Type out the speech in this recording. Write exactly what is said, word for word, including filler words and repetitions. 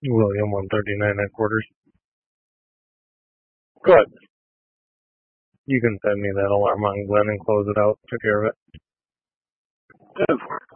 William, one thirty-nine headquarters. Good. You can send me that alarm on Glenn and close it out. Took care of it. Ten four.